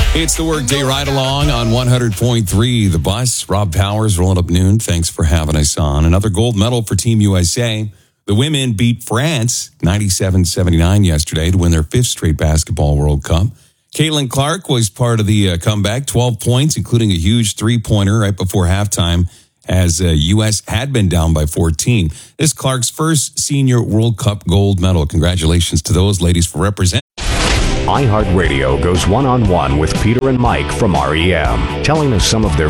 It's the Workday Ride Along on 100.3 The Bus. Rob Powers rolling up noon. Thanks for having us on. Another gold medal for Team USA. The women beat France 97-79 yesterday to win their fifth straight basketball World Cup. Caitlin Clark was part of the comeback, 12 points, including a huge three-pointer right before halftime as U.S. had been down by 14. This is Clark's first senior World Cup gold medal. Congratulations to those ladies for representing. iHeartRadio goes one-on-one with Peter and Mike from REM, telling us some of their